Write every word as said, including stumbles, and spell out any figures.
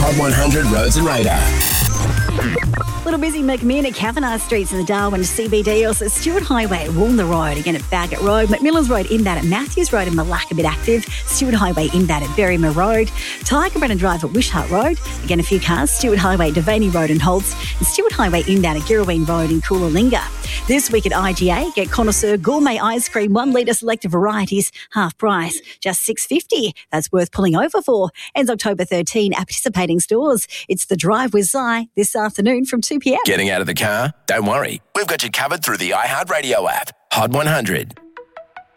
Hot one hundred Roads and Radar. Little busy McMinn at Kavanagh Streets in the Darwin C B D. Also Stewart Highway at Woolner Road, again at Bagot Road. McMillan's Road inbound at Matthews Road and Malacca a bit active. Stewart Highway inbound at Berryman Road. Tiger Brennan Drive at Wishart Road. Again a few cars. Stewart Highway, Devaney Road and Holtz. And Stewart Highway inbound at Girraween Road in Coolalingga. This week at I G A, get Connoisseur Gourmet Ice Cream, one litre selected varieties, half price, just six dollars fifty. That's worth pulling over for. Ends October thirteenth at participating stores. It's The Drive with Zy this afternoon from two p m. Getting out of the car? Don't worry. We've got you covered through the iHeartRadio app. Hot one hundred.